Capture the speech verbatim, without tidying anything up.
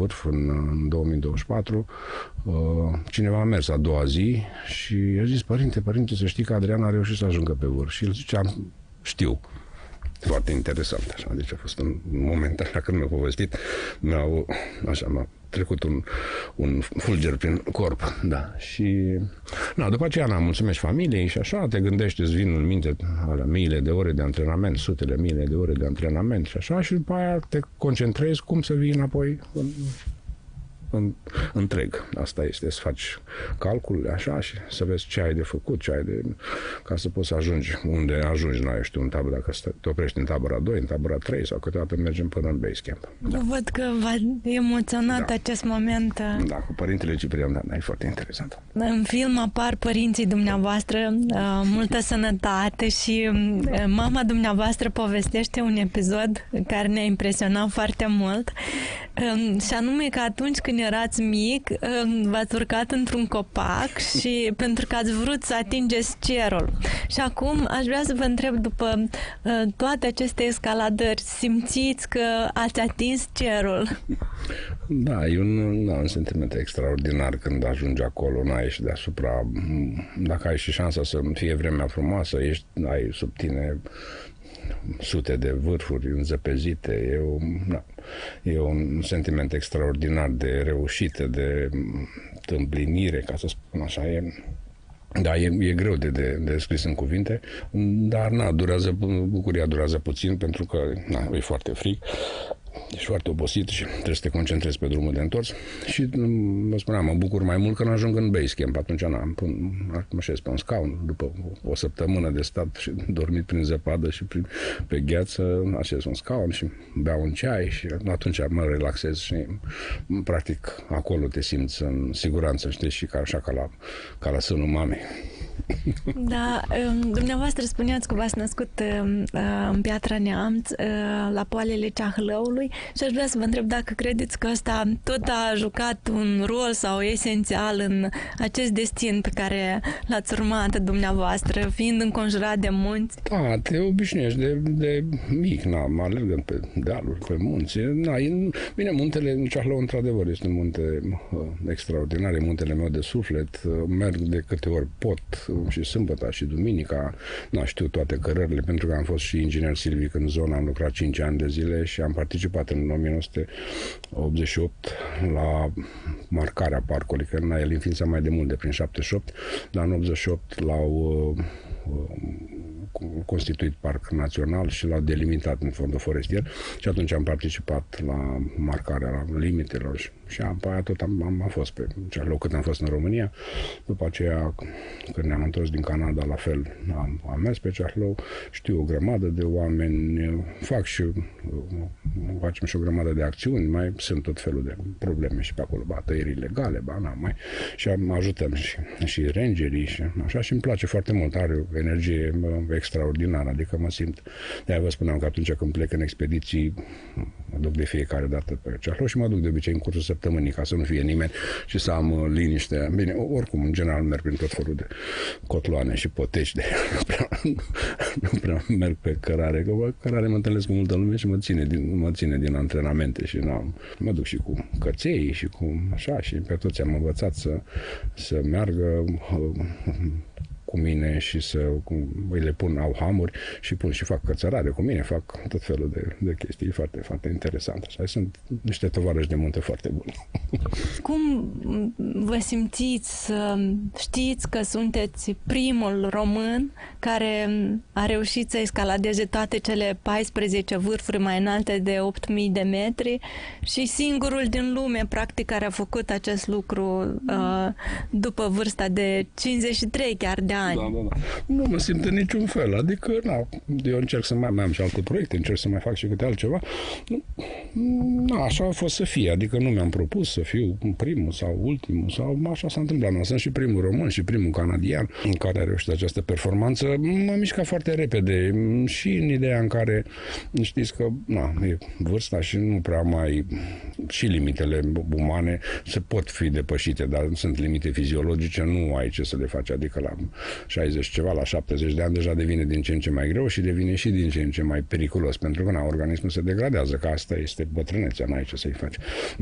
vârf în, în două mii douăzeci și patru. Cineva a mers a doua zi și i-a zis, părinte, părinte, să știi că Adrian a reușit să ajungă pe vârf. Și el ziceam, știu. Foarte interesant, așa. Deci a fost un moment așa când mi-a povestit, mi-au, așa, m-a trecut un, un fulger prin corp, da. Și, na, după aceea, na, mulțumești familiei și așa, te gândești, îți vin în minte alea, miile de ore de antrenament, sutele mile de ore de antrenament și așa, și după aia te concentrezi cum să vii înapoi în, în, întreg. Asta este, să faci calculele așa și să vezi ce ai de făcut, ce ai de... ca să poți să ajungi unde ajungi, nu știu, în tabără, dacă te oprești în tabăra doi, în tabăra trei sau câteodată mergem până în base camp. Da. Văd că v-a emoționat da. acest moment. Da, cu părintele Ciprian, da, da, e foarte interesant. În film apar părinții dumneavoastră, multă sănătate și mama dumneavoastră povestește un episod care ne-a impresionat foarte mult, și anume că atunci când erați mic, v-ați urcat într-un copac și pentru că ați vrut să atingeți cerul. Și acum aș vrea să vă întreb, după toate aceste escaladări, simțiți că ați atins cerul? Da, e un, da, un sentiment extraordinar când ajungi acolo, n-ai și deasupra, dacă ai și șansa să fie vremea frumoasă, ești, ai sub tine sute de vârfuri înzăpezite, e, o, da, e un sentiment extraordinar de reușită, de împlinire, ca să spun așa, e... Da, e, e greu de, de, de scris în cuvinte, dar na, durează, bucuria durează puțin pentru că na, e foarte frig, ești foarte obosit și trebuie să te concentrezi pe drumul de întors și vă spuneam, mă bucur mai mult când ajung în base camp, atunci na, mă șez pe un scaun după o, o săptămână de stat și dormit prin zăpadă și prin, pe gheață, așez un scaun și beau un ceai și atunci mă relaxez și practic acolo te simți în siguranță, știi, și ca, așa ca la, ca la sânul mamei. Da, dumneavoastră spuneați că v-ați născut în Piatra Neamț, la poalele Ceahlăului, și aș vrea să vă întreb dacă credeți că ăsta tot a jucat un rol sau esențial în acest destin pe care l-ați urmat dumneavoastră, fiind înconjurat de munți. Da, te obișnuiești de, de mic, na, mă alergând pe dealuri, pe munți. Na, e, bine, muntele Ceahlău, într-adevăr, este un munte uh, extraordinar, e muntele meu de suflet, uh, merg de câte ori pot, și sâmbătă și duminica, nu știu toate cărările, pentru că am fost și inginer silvic în zonă, am lucrat cinci ani de zile și am participat în o mie nouă sute optzeci și opt la marcarea parcului, că el înființa mai de mult de prin șaptezeci și opt, dar în optzeci și opt l-au uh, constituit parc național și l-au delimitat în fondul forestier și atunci am participat la marcarea limitelor și, și apoi aia tot am, am, am fost pe Ceahlău cât am fost în România. După aceea, când ne-am întors din Canada, la fel am, am mers pe Ceahlău, știu o grămadă de oameni, fac și facem și o grămadă de acțiuni, mai sunt tot felul de probleme și pe acolo, ba, tăieri ilegale, ba, na, mai, și am, ajutăm și, și rangerii și așa, și îmi place foarte mult, are o energie extraordinară, adică mă simt, de-aia vă spuneam că atunci când plec în expediții, mă duc de fiecare dată pe Ceahlău și mă duc de obicei în cursul săptămânii, ca să nu fie nimeni și să am liniște. Bine, oricum, în general merg prin tot felul de cotloane și poteci, de nu prea, nu prea merg pe cărare, că pe cărare mă întâlnesc cu multă lume și mă ține din, mă ține din antrenamente și na, mă duc și cu căței și cu așa, și pe toți am învățat să, să meargă cu mine și să cu, îi le pun, au hamuri și pun și fac cățărare cu mine, fac tot felul de, de chestii foarte, foarte interesante. Așa, sunt niște tovarăși de munte foarte buni. Cum vă simțiți să știți că sunteți primul român care a reușit să escaladeze toate cele paisprezece vârfuri mai înalte de opt mii de metri și singurul din lume, practic, care a făcut acest lucru uh, după vârsta de cincizeci și trei chiar de ani? Da, da, da. Nu mă simt în niciun fel. Adică, na, eu încerc să mai, mai am și alte proiecte, încerc să mai fac și câte altceva. Na, așa a fost să fie. Adică nu mi-am propus să fiu primul sau ultimul sau așa s-a întâmplat. Nu, sunt și primul român și primul canadian în care a reușit această performanță. M-am mișcat foarte repede și în ideea în care știți că na, e vârsta și nu prea mai și limitele umane se pot fi depășite, dar sunt limite fiziologice, nu ai ce să le faci. Adică la șaizeci ceva, la șaptezeci de ani deja devine din ce în ce mai greu și devine și din ce în ce mai periculos, pentru că na, organismul se degradează, că asta este bătrânețea, n-ai ce să-i faci.